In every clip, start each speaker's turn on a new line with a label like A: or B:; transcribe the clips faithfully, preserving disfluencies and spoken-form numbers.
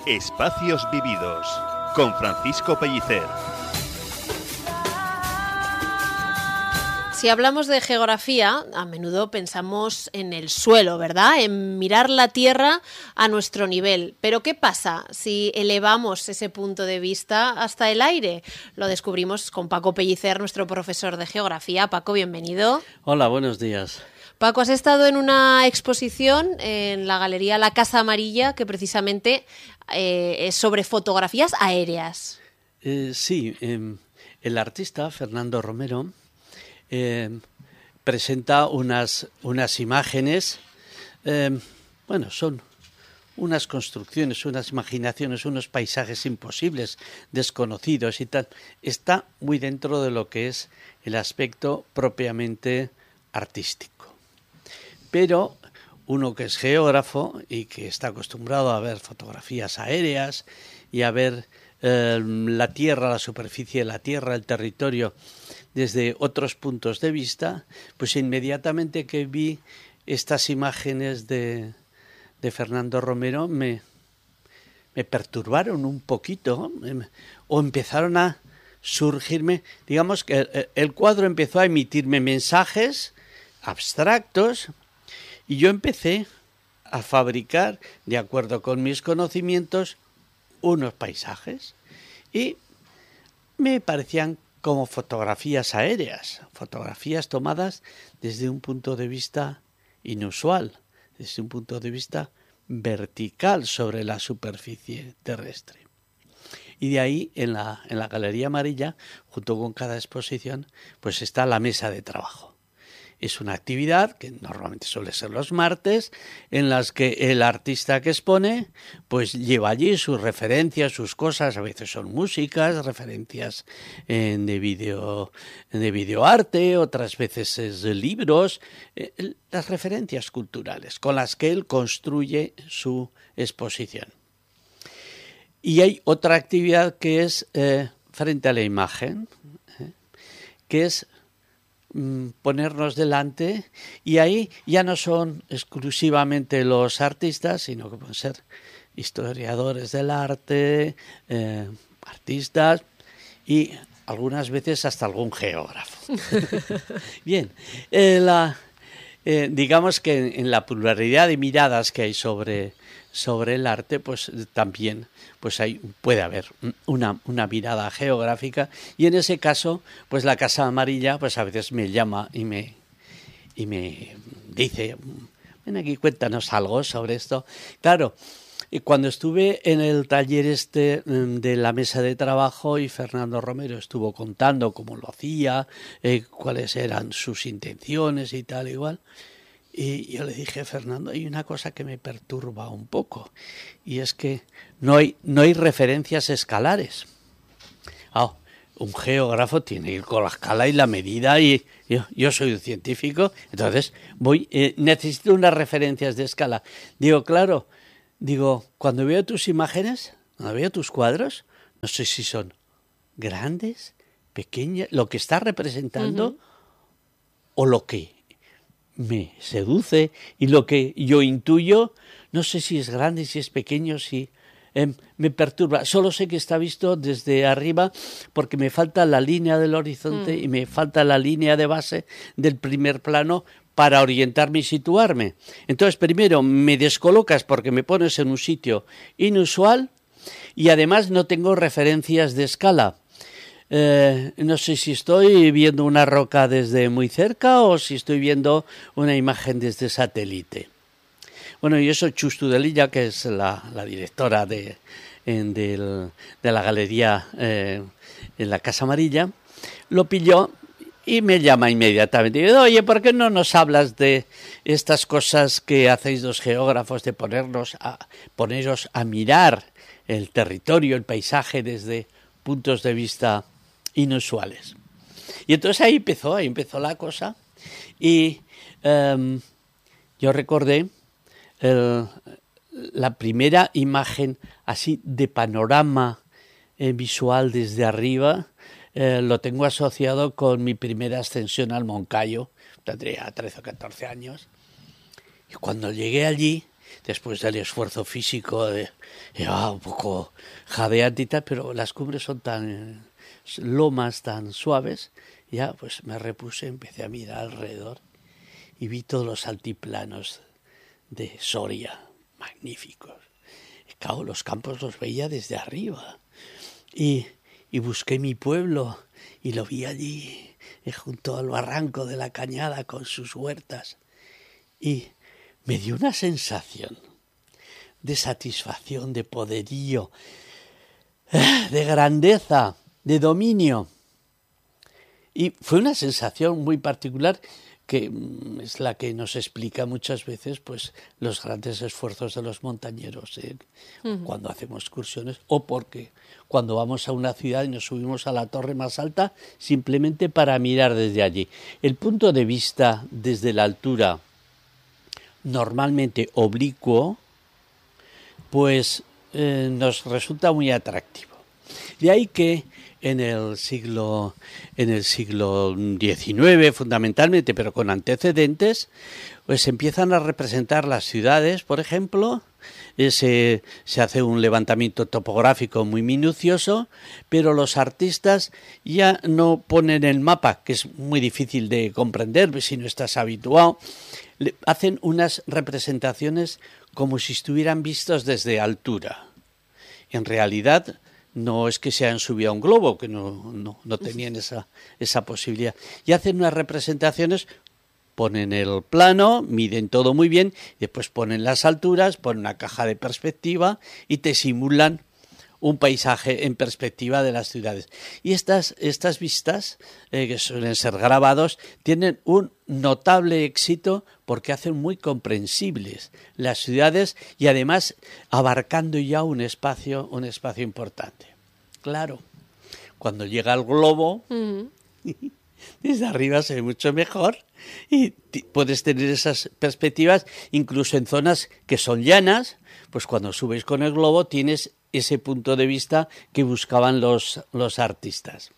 A: Espacios Vividos, con Francisco Pellicer.
B: Si hablamos de geografía, a menudo pensamos en el suelo, ¿verdad? En mirar la Tierra a nuestro nivel. Pero ¿qué pasa si elevamos ese punto de vista hasta el aire? Lo descubrimos con Paco Pellicer, nuestro profesor de geografía. Paco, bienvenido.
C: Hola, buenos días.
B: Paco, has estado en una exposición en la Galería La Casa Amarilla que precisamente eh, es sobre fotografías aéreas.
C: Eh, sí, eh, el artista Fernando Romero eh, presenta unas, unas imágenes, eh, bueno, son unas construcciones, unas imaginaciones, unos paisajes imposibles, desconocidos y tal. Está muy dentro de lo que es el aspecto propiamente artístico. Pero uno que es geógrafo y que está acostumbrado a ver fotografías aéreas y a ver eh, la Tierra, la superficie de la Tierra, el territorio desde otros puntos de vista, pues inmediatamente que vi estas imágenes de, de Fernando Romero me, me perturbaron un poquito o empezaron a surgirme, digamos que el, el cuadro empezó a emitirme mensajes abstractos. Y yo empecé a fabricar, de acuerdo con mis conocimientos, unos paisajes y me parecían como fotografías aéreas, fotografías tomadas desde un punto de vista inusual, desde un punto de vista vertical sobre la superficie terrestre. Y de ahí, en la, en la Galería Amarilla, junto con cada exposición, pues está la mesa de trabajo. Es una actividad que normalmente suele ser los martes, en las que el artista que expone pues lleva allí sus referencias, sus cosas, a veces son músicas, referencias eh, de video, de videoarte, otras veces es de libros, eh, las referencias culturales con las que él construye su exposición. Y hay otra actividad que es eh, frente a la imagen, eh, que es ponernos delante, y ahí ya no son exclusivamente los artistas, sino que pueden ser historiadores del arte, eh, artistas y algunas veces hasta algún geógrafo. Bien, eh, la, eh, digamos que en, en la pluralidad de miradas que hay sobre, sobre el arte, pues también pues hay, puede haber una, una mirada geográfica, y en ese caso pues la Casa Amarilla pues a veces me llama y me, y me dice, ven aquí, cuéntanos algo sobre esto. Claro, cuando estuve en el taller este de la mesa de trabajo y Fernando Romero estuvo contando cómo lo hacía, eh, cuáles eran sus intenciones y tal, igual. Y yo le dije, Fernando, hay una cosa que me perturba un poco, y es que no hay, no hay referencias escalares. Oh, un geógrafo tiene que ir con la escala y la medida, y yo, yo soy un científico, entonces voy eh, necesito unas referencias de escala. Digo, claro, digo, cuando veo tus imágenes, cuando veo tus cuadros, no sé si son grandes, pequeñas, lo que está representando, uh-huh, o lo que me seduce y lo que yo intuyo, no sé si es grande, si es pequeño, si eh, me perturba. Solo sé que está visto desde arriba porque me falta la línea del horizonte mm. y me falta la línea de base del primer plano para orientarme y situarme. Entonces, primero me descolocas porque me pones en un sitio inusual y además no tengo referencias de escala. Eh, no sé si estoy viendo una roca desde muy cerca o si estoy viendo una imagen desde satélite. Bueno, y eso Chus Tudelilla, que es la, la directora de, en, del, de la galería eh, en la Casa Amarilla, lo pilló y me llama inmediatamente. Y dice, oye, ¿por qué no nos hablas de estas cosas que hacéis los geógrafos, de ponernos a, poneros a mirar el territorio, el paisaje desde puntos de vista inusuales? Y entonces ahí empezó, ahí empezó la cosa, y um, yo recordé el, la primera imagen así de panorama eh, visual desde arriba, eh, lo tengo asociado con mi primera ascensión al Moncayo, tendría trece o catorce años, y cuando llegué allí después del esfuerzo físico, de, ah, un poco jadeante y tal, pero las cumbres son tan lomas, tan suaves, ya pues me repuse, empecé a mirar alrededor y vi todos los altiplanos de Soria, magníficos. Y, claro, los campos los veía desde arriba y, y busqué mi pueblo y lo vi allí, junto al barranco de la Cañada con sus huertas, y me dio una sensación de satisfacción, de poderío, de grandeza, de dominio. Y fue una sensación muy particular que es la que nos explica muchas veces pues los grandes esfuerzos de los montañeros, ¿eh? Uh-huh. Cuando hacemos excursiones, o porque cuando vamos a una ciudad y nos subimos a la torre más alta simplemente para mirar desde allí. El punto de vista desde la altura, normalmente oblicuo, pues eh, nos resulta muy atractivo. De ahí que en el siglo en el siglo diecinueve fundamentalmente, pero con antecedentes, pues empiezan a representar las ciudades, por ejemplo, eh, se, se hace un levantamiento topográfico muy minucioso, pero los artistas ya no ponen el mapa, que es muy difícil de comprender si no estás habituado, le, hacen unas representaciones como si estuvieran vistos desde altura. En realidad no es que se hayan subido a un globo, que no, no, no tenían esa, esa posibilidad. Y hacen unas representaciones, ponen el plano, miden todo muy bien, y después ponen las alturas, ponen una caja de perspectiva y te simulan un paisaje en perspectiva de las ciudades. Y estas, estas vistas, eh, que suelen ser grabados, tienen un notable éxito porque hacen muy comprensibles las ciudades y además abarcando ya un espacio, un espacio importante. Claro, cuando llega el globo, uh-huh. desde arriba se ve mucho mejor y t- puedes tener esas perspectivas incluso en zonas que son llanas, pues cuando subes con el globo tienes ese punto de vista que buscaban los, los artistas.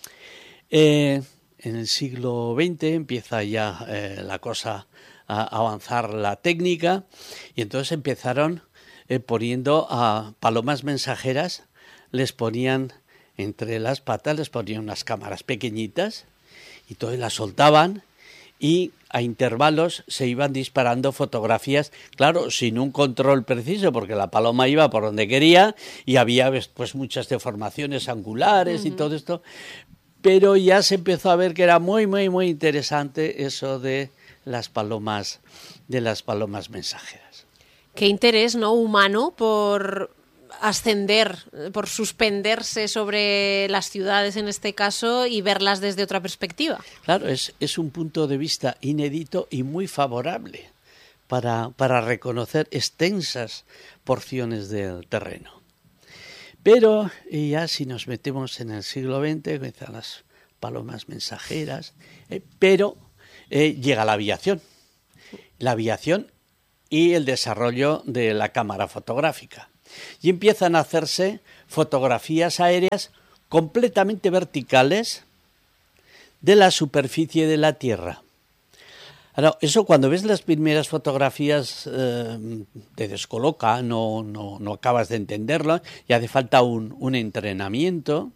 C: Eh, en el siglo veinte empieza ya eh, la cosa a avanzar, la técnica, y entonces empezaron eh, poniendo a palomas mensajeras, les ponían entre las patas, les ponían unas cámaras pequeñitas y todas las soltaban y a intervalos se iban disparando fotografías, claro, sin un control preciso, porque la paloma iba por donde quería y había pues muchas deformaciones angulares uh-huh. y todo esto, pero ya se empezó a ver que era muy, muy, muy interesante eso de las palomas, de las palomas mensajeras.
B: Qué interés, ¿no?, humano por ascender, por suspenderse sobre las ciudades en este caso y verlas desde otra perspectiva.
C: Claro, es, es un punto de vista inédito y muy favorable para, para reconocer extensas porciones del terreno. Pero y ya si nos metemos en el siglo veinte, comienzan las palomas mensajeras, eh, pero eh, llega la aviación, la aviación y el desarrollo de la cámara fotográfica. Y empiezan a hacerse fotografías aéreas completamente verticales de la superficie de la Tierra. Ahora, eso cuando ves las primeras fotografías eh, te descoloca, no, no, no acabas de entenderlo, y hace falta un, un entrenamiento.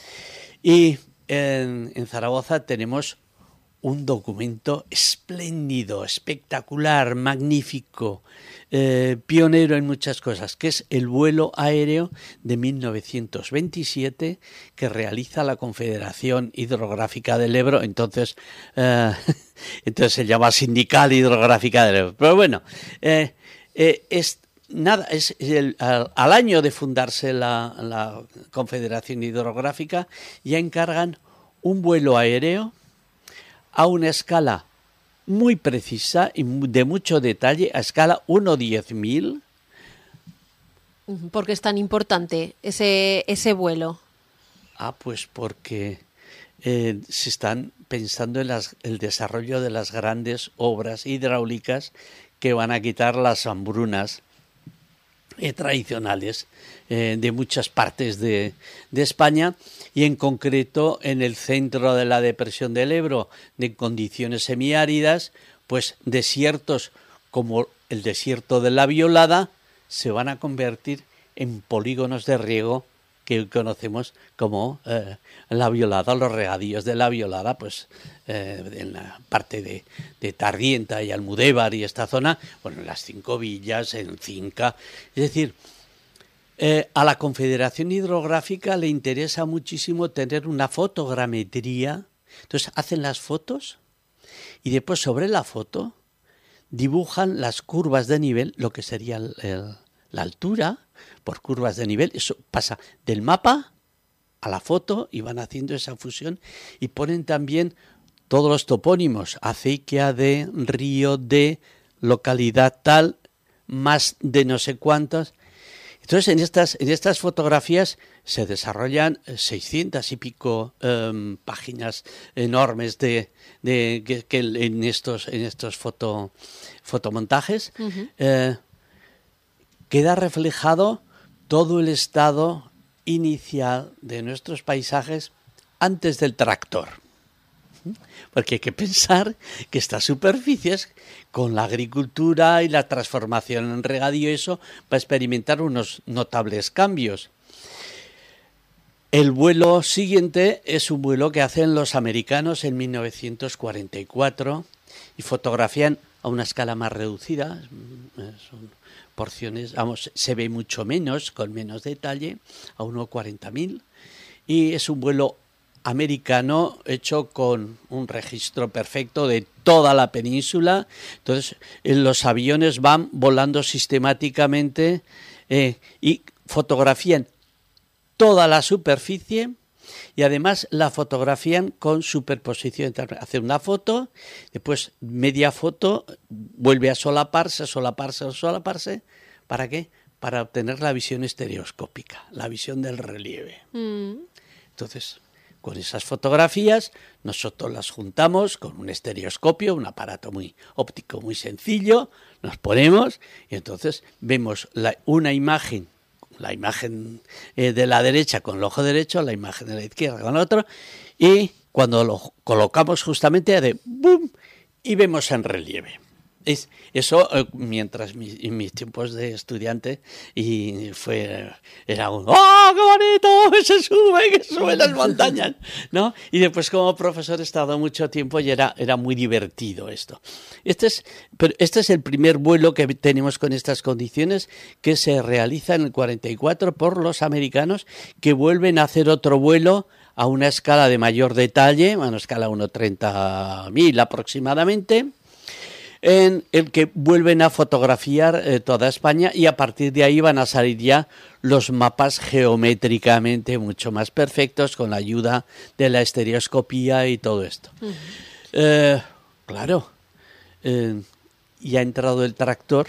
C: Y en, en Zaragoza tenemos un documento espléndido, espectacular, magnífico, eh, pionero en muchas cosas, que es el vuelo aéreo de mil novecientos veintisiete que realiza la Confederación Hidrográfica del Ebro, entonces, eh, entonces se llama Sindical Hidrográfica del Ebro. Pero bueno, eh, eh, es nada, es el, al, al año de fundarse la, la Confederación Hidrográfica ya encargan un vuelo aéreo a una escala muy precisa y de mucho detalle, a escala uno a diez mil.
B: ¿Por qué es tan importante ese, ese vuelo?
C: Ah, pues porque eh, se están pensando en las, el desarrollo de las grandes obras hidráulicas que van a quitar las hambrunas eh, tradicionales eh, de muchas partes de, de España, y en concreto en el centro de la depresión del Ebro, de condiciones semiáridas, pues desiertos como el desierto de la Violada se van a convertir en polígonos de riego que conocemos como eh, la Violada, los regadíos de la Violada, pues eh, en la parte de, de Tardienta y Almudévar y esta zona, bueno, en las Cinco Villas, en Cinca. Es decir, eh, a la Confederación Hidrográfica le interesa muchísimo tener una fotogrametría. Entonces hacen las fotos y después sobre la foto dibujan las curvas de nivel, lo que sería el, el, la altura, por curvas de nivel. Eso pasa del mapa a la foto y van haciendo esa fusión y ponen también todos los topónimos, acequia de, río de, localidad tal, más de no sé cuántos. Entonces en estas, en estas fotografías se desarrollan seiscientas y pico um, páginas enormes de, de que, que en estos, en estos foto, fotomontajes. Uh-huh. eh, queda reflejado todo el estado inicial de nuestros paisajes antes del tractor. Porque hay que pensar que estas superficies, con la agricultura y la transformación en regadío, eso va a experimentar unos notables cambios. El vuelo siguiente es un vuelo que hacen los americanos en mil novecientos cuarenta y cuatro y fotografían a una escala más reducida, son porciones, vamos, se ve mucho menos, con menos detalle, a unos cuarenta mil, y es un vuelo americano hecho con un registro perfecto de toda la península. Entonces los aviones van volando sistemáticamente eh, y fotografían toda la superficie y además la fotografían con superposición. Hacen una foto, después media foto, vuelve a solaparse, solaparse, solaparse. ¿Para qué? Para obtener la visión estereoscópica, la visión del relieve. Mm. Entonces, con esas fotografías nosotros las juntamos con un estereoscopio, un aparato muy óptico muy sencillo, nos ponemos y entonces vemos la, una imagen, la imagen eh, de la derecha con el ojo derecho, la imagen de la izquierda con el otro, y cuando lo colocamos justamente de ¡boom! Y vemos en relieve. Es, eso, eh, mientras mi, en mis tiempos de estudiante, y fue, era un ¡oh, qué bonito! Se sube, que sube las montañas, ¿no? Y después como profesor he estado mucho tiempo y era, era muy divertido esto. Este es, pero este es el primer vuelo que tenemos con estas condiciones, que se realiza en el cuarenta y cuatro por los americanos, que vuelven a hacer otro vuelo a una escala de mayor detalle, a una escala uno treinta mil aproximadamente, en el que vuelven a fotografiar eh, toda España, y a partir de ahí van a salir ya los mapas geométricamente mucho más perfectos con la ayuda de la estereoscopía y todo esto. Uh-huh. Eh, claro, eh, ya ha entrado el tractor,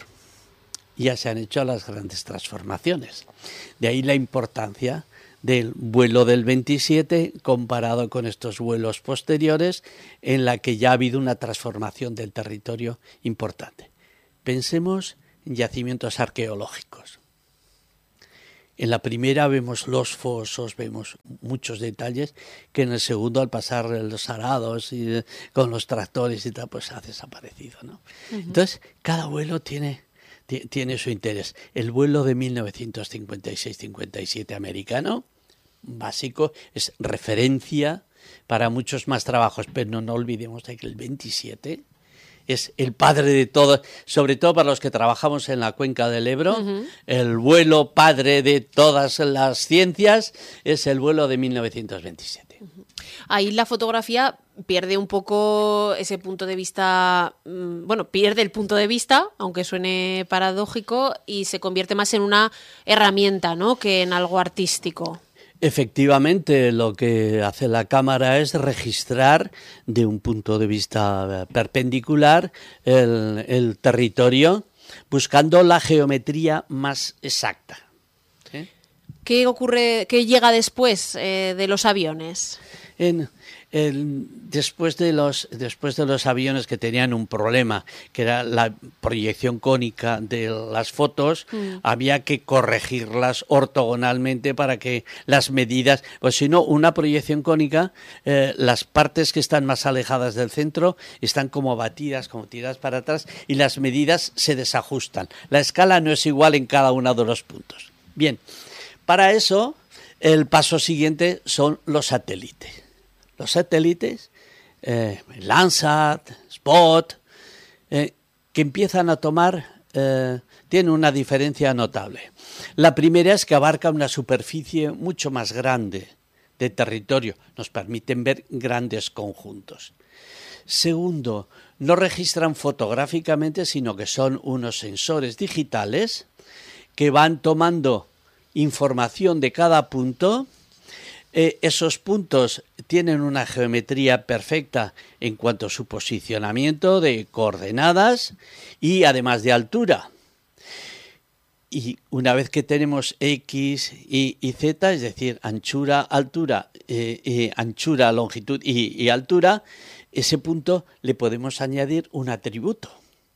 C: ya se han hecho las grandes transformaciones. De ahí la importancia del vuelo del veintisiete comparado con estos vuelos posteriores, en la que ya ha habido una transformación del territorio importante. Pensemos en yacimientos arqueológicos. En la primera vemos los fosos, vemos muchos detalles que en el segundo, al pasar los arados y con los tractores y tal, pues ha desaparecido, ¿no? Uh-huh. Entonces, cada vuelo tiene tiene su interés. El vuelo de mil novecientos cincuenta y seis cincuenta y siete americano, básico, es referencia para muchos más trabajos, pero no, no olvidemos de que el veintisiete es el padre de todo, sobre todo para los que trabajamos en la cuenca del Ebro. Uh-huh. El vuelo padre de todas las ciencias es el vuelo de mil novecientos veintisiete.
B: Uh-huh. Ahí la fotografía pierde un poco ese punto de vista, bueno, pierde el punto de vista, aunque suene paradójico, y se convierte más en una herramienta, ¿no?, que en algo artístico.
C: Efectivamente, lo que hace la cámara es registrar de un punto de vista perpendicular el, el territorio, buscando la geometría más exacta. ¿Sí?
B: ¿Qué ocurre, qué llega después eh, de los aviones?
C: En, el, después, de los, después de los aviones que tenían un problema, que era la proyección cónica de las fotos, mm. había que corregirlas ortogonalmente para que las medidas, pues si no, una proyección cónica, eh, las partes que están más alejadas del centro están como batidas, como tiradas para atrás, y las medidas se desajustan. La escala no es igual en cada uno de los puntos. Bien, para eso el paso siguiente son los satélites. Los satélites, eh, Landsat, Spot, eh, que empiezan a tomar, eh, tienen una diferencia notable. La primera es que abarca una superficie mucho más grande de territorio, nos permiten ver grandes conjuntos. Segundo, no registran fotográficamente, sino que son unos sensores digitales que van tomando información de cada punto. Eh, esos puntos tienen una geometría perfecta en cuanto a su posicionamiento de coordenadas y además de altura. Y una vez que tenemos X y, y Z, es decir, anchura, altura, eh, eh, anchura, longitud y, y altura, ese punto le podemos añadir un atributo,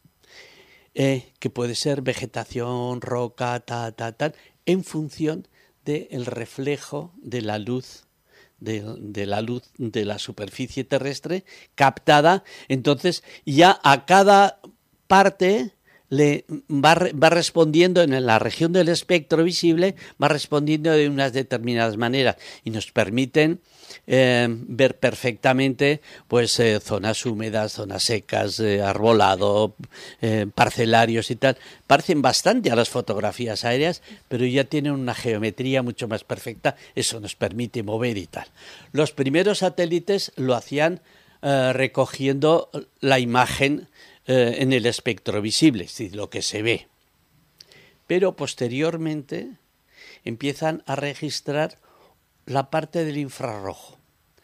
C: eh, que puede ser vegetación, roca, tal, tal, tal, en función del reflejo de la luz, de, de la luz de la superficie terrestre captada. Entonces ya a cada parte le va, va respondiendo en la región del espectro visible, va respondiendo de unas determinadas maneras y nos permiten eh, ver perfectamente pues eh, zonas húmedas, zonas secas, eh, arbolado, eh, parcelarios y tal. Parecen bastante a las fotografías aéreas, pero ya tienen una geometría mucho más perfecta, eso nos permite mover y tal. Los primeros satélites lo hacían eh, recogiendo la imagen eh, en el espectro visible, es decir, lo que se ve. Pero posteriormente empiezan a registrar la parte del infrarrojo,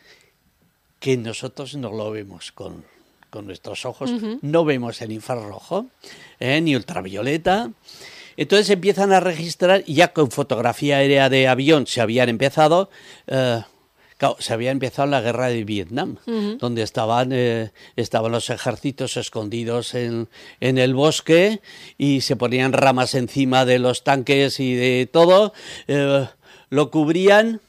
C: que nosotros no lo vemos con, con nuestros ojos, uh-huh. no vemos el infrarrojo, eh, ni ultravioleta. Entonces empiezan a registrar, ya con fotografía aérea de avión se habían empezado, eh, claro, se había empezado la guerra de Vietnam, uh-huh. donde estaban, eh, estaban los ejércitos escondidos en, en el bosque y se ponían ramas encima de los tanques y de todo, eh, lo cubrían.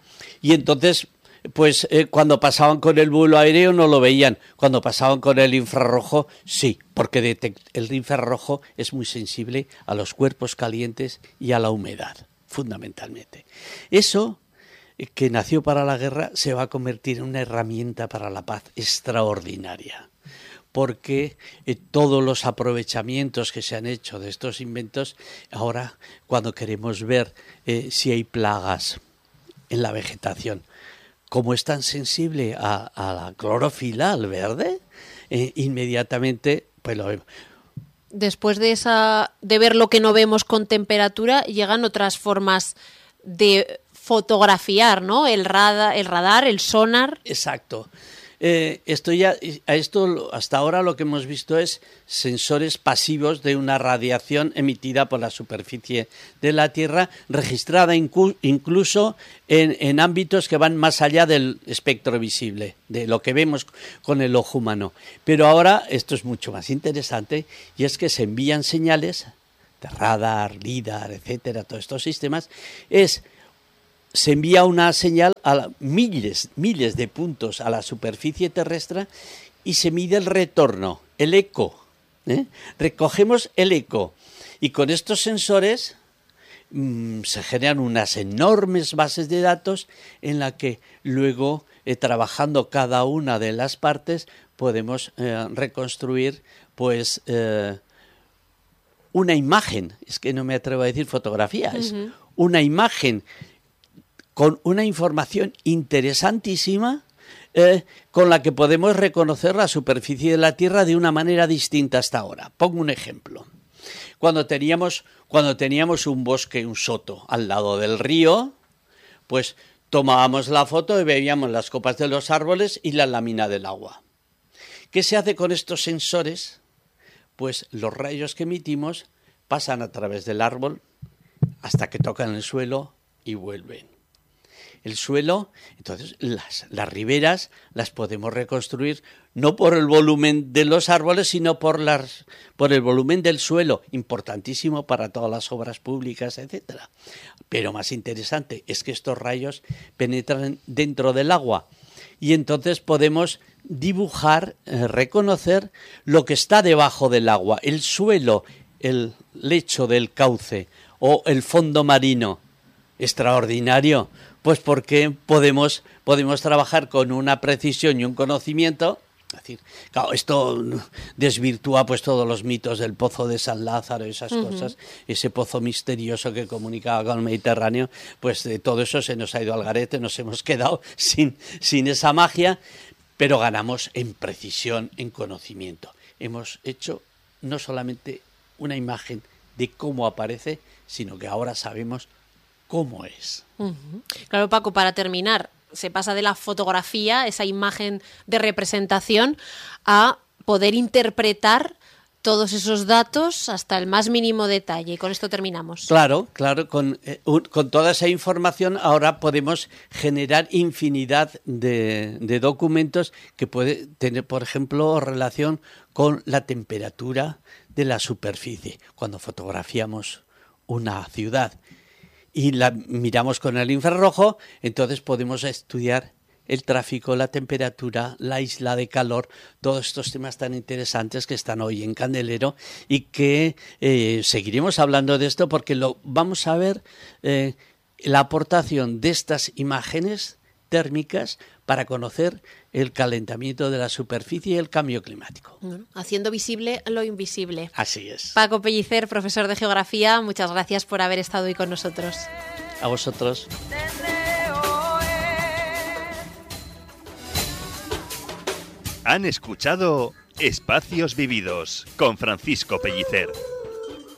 C: Y entonces, pues eh, cuando pasaban con el vuelo aéreo no lo veían, cuando pasaban con el infrarrojo sí, porque detect- el infrarrojo es muy sensible a los cuerpos calientes y a la humedad, fundamentalmente. Eso, eh, que nació para la guerra, se va a convertir en una herramienta para la paz extraordinaria, porque eh, todos los aprovechamientos que se han hecho de estos inventos, ahora cuando queremos ver eh, si hay plagas en la vegetación, como es tan sensible a, a la clorofila, al verde, eh, inmediatamente pues lo vemos.
B: Después de esa, de ver lo que no vemos con temperatura, llegan otras formas de fotografiar, ¿no? El radar, el radar, el sonar.
C: Exacto. Eh, esto ya, a esto hasta ahora lo que hemos visto es sensores pasivos de una radiación emitida por la superficie de la Tierra, registrada incu- incluso en, en ámbitos que van más allá del espectro visible, de lo que vemos con el ojo humano. Pero ahora esto es mucho más interesante, y es que se envían señales de radar, lidar, etcétera, todos estos sistemas, es se envía una señal a la, miles, miles de puntos a la superficie terrestre y se mide el retorno, el eco. ¿eh? Recogemos el eco y con estos sensores mmm, se generan unas enormes bases de datos en la que luego, eh, trabajando cada una de las partes, podemos eh, reconstruir pues eh, una imagen. Es que no me atrevo a decir fotografía, es uh-huh. una imagen con una información interesantísima eh, con la que podemos reconocer la superficie de la Tierra de una manera distinta hasta ahora. Pongo un ejemplo. Cuando teníamos, cuando teníamos un bosque, un soto al lado del río, pues tomábamos la foto y veíamos las copas de los árboles y la lámina del agua. ¿Qué se hace con estos sensores? Pues los rayos que emitimos pasan a través del árbol hasta que tocan el suelo y vuelven. el suelo. Entonces las, las riberas las podemos reconstruir no por el volumen de los árboles, sino por, las, por el volumen del suelo, importantísimo para todas las obras públicas, etcétera. Pero más interesante es que estos rayos penetran dentro del agua y entonces podemos dibujar, eh, reconocer lo que está debajo del agua, el suelo, el lecho del cauce o el fondo marino. Extraordinario, pues porque podemos, podemos trabajar con una precisión y un conocimiento. Es decir, claro, esto desvirtúa pues todos los mitos del pozo de San Lázaro, esas uh-huh. cosas, ese pozo misterioso que comunicaba con el Mediterráneo, pues de todo eso se nos ha ido al garete, nos hemos quedado sin, sin esa magia, pero ganamos en precisión, en conocimiento. Hemos hecho no solamente una imagen de cómo aparece, sino que ahora sabemos cómo es.
B: Uh-huh. Claro, Paco, para terminar, se pasa de la fotografía, esa imagen de representación, a poder interpretar todos esos datos hasta el más mínimo detalle. Y con esto terminamos.
C: Claro, claro. Con, eh, un, con toda esa información ahora podemos generar infinidad de, de documentos que puede tener, por ejemplo, relación con la temperatura de la superficie. Cuando fotografiamos una ciudad y la miramos con el infrarrojo, entonces podemos estudiar el tráfico, la temperatura, la isla de calor, todos estos temas tan interesantes que están hoy en Candelero y que eh, seguiremos hablando de esto porque lo vamos a ver eh, la aportación de estas imágenes térmicas para conocer el calentamiento de la superficie y el cambio climático.
B: Bueno, haciendo visible lo invisible.
C: Así es.
B: Paco Pellicer, profesor de Geografía, muchas gracias por haber estado hoy con nosotros.
C: A vosotros.
A: Han escuchado Espacios Vividos con Francisco Pellicer.